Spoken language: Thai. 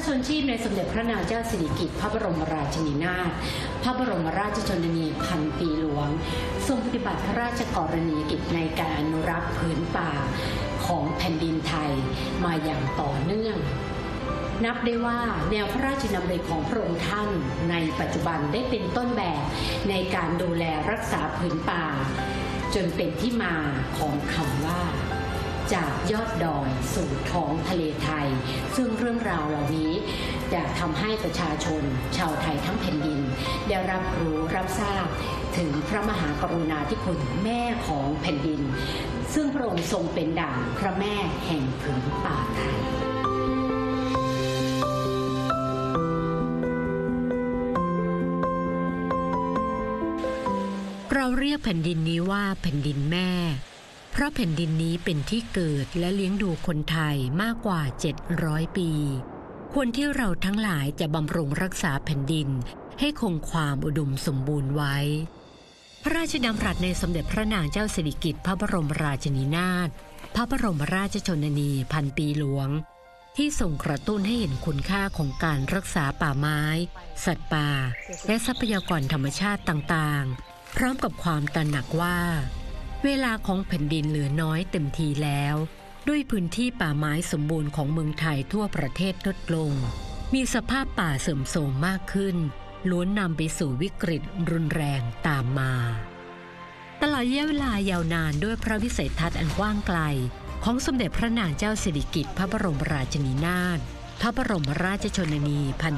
ชนชีพในสมเด็จพระนางเจ้าสิริกิติ์พระบรมราชินีนาถพระบรมราชชนนีพันปีหลวงทรงปฏิบัติพระราชกรณียกิจในการอนุรักษ์ผืนป่าของแผ่นดินไทยมาอย่างต่อเนื่องนับได้ว่าแนวพระราชดำริของพระองค์ท่านในปัจจุบันได้เป็นต้นแบบในการดูแลรักษาผืนป่าจนเป็นที่มาของคำว่าจากยอดดอยสู่ท้องทะเลไทยซึ่งเรื่องราวเหล่านี้จะทำให้ประชาชนชาวไทยทั้งแผ่นดินได้รับรู้รับทราบถึงพระมหากรุณาธิคุณแม่ของแผ่นดินซึ่งพระองค์ทรงเป็นดั่งพระแม่แห่งผืนป่าไทยเราเรียกแผ่นดินนี้ว่าแผ่นดินแม่เพราะแผ่นดินนี้เป็นที่เกิดและเลี้ยงดูคนไทยมากกว่า700ปีควรที่เราทั้งหลายจะบำรุงรักษาแผ่นดินให้คงความอุดมสมบูรณ์ไว้พระราชดำรัสในสมเด็จพระนางเจ้าสิริกิติ์พระบรมราชินีนาถพระบรมราชชนนีพันปีหลวงที่ส่งกระตุ้นให้เห็นคุณค่าของการรักษาป่าไม้สัตว์ป่าและทรัพยากรธรรมชาติต่างๆพร้อมกับความตระหนักว่าเวลาของแผ่นดินเหลือน้อยเต็มทีแล้วด้วยพื้นที่ป่าไม้สมบูรณ์ของเมืองไทยทั่วประเทศลดลงมีสภาพป่าเสื่อมโทรมมากขึ้นล้วนนำไปสู่วิกฤตรุนแรงตามมาตลอดระยะเวลายาวนานด้วยพระวิสัยทัศน์อันกว้างไกลของสมเด็จพระนางเจ้าสิริกิติ์พระบรมราชินีนาถพระบรมราชชนนีพัน